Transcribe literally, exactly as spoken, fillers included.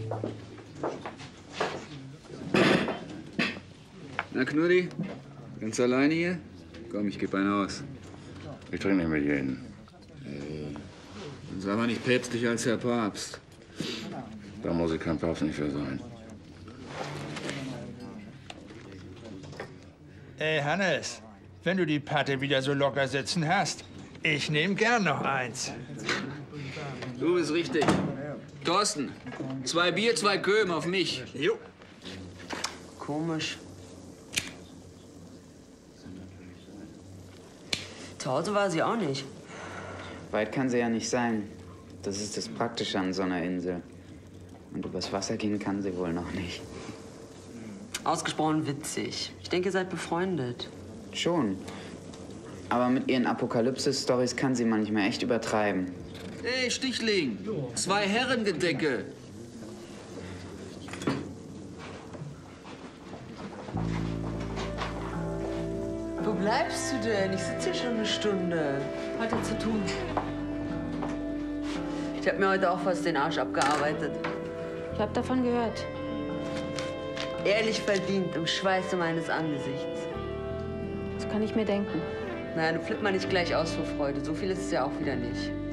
Na, Knurri? Ganz alleine hier? Komm, ich geb einen aus. Ich trinke nicht mit jedem. Äh, dann sei mal nicht päpstlicher als Herr Papst. Da muss ich kein Papst nicht für sein. Ey, Hannes, wenn du die Patte wieder so locker sitzen hast, ich nehme gern noch eins. Du bist richtig. Thorsten, zwei Bier, zwei Köben auf mich. Jo. Komisch. Zu Hause war sie auch nicht. Weit kann sie ja nicht sein. Das ist das Praktische an so einer Insel. Und übers Wasser gehen kann sie wohl noch nicht. Ausgesprochen witzig. Ich denke, ihr seid befreundet. Schon. Aber mit ihren Apokalypse-Stories kann sie manchmal echt übertreiben. Ey, Stichling, zwei Herrengedecke. Wo bleibst du denn? Ich sitze hier schon eine Stunde. Heute zu tun. Ich habe mir heute auch fast den Arsch abgearbeitet. Ich habe davon gehört. Ehrlich verdient, im Schweiße meines Angesichts. Das kann ich mir denken. Naja, du flipp mal nicht gleich aus vor Freude. So viel ist es ja auch wieder nicht.